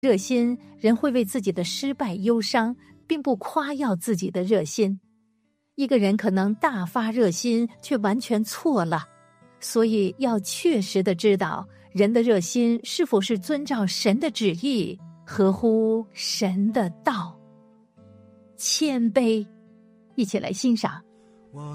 热心人会为自己的失败忧伤，并不夸耀自己的热心。一个人可能大发热心，却完全错了，所以要确实的知道人的热心是否是遵照神的旨意，合乎神的道。谦卑，一起来欣赏